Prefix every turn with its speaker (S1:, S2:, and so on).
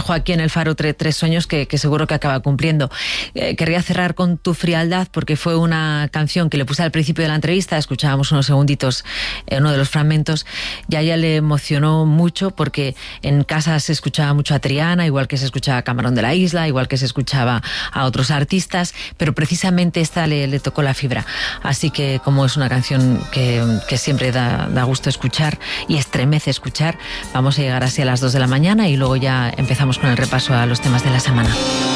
S1: dejó aquí en el Faro tres sueños que seguro que acaba cumpliendo. Querría cerrar con Tu frialdad porque fue una canción que le puse al principio de la entrevista, escuchábamos unos segunditos, uno de los fragmentos, y a ella le emocionó mucho porque en casa se escuchaba mucho a Triana, igual que se escuchaba a Camarón de la Isla, igual que se escuchaba a otros artistas, pero precisamente esta le tocó la fibra. Así que como es una canción que siempre da gusto escuchar y estremece escuchar, vamos a llegar así a las 2 de la mañana y luego ya empezamos con el repaso a los temas de la semana.